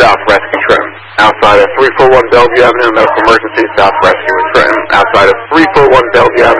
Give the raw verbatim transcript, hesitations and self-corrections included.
South Rescue Trenton. Outside of three four one Bellevue Avenue, medical emergency, South Rescue with Trenton. Outside of three four one Bellevue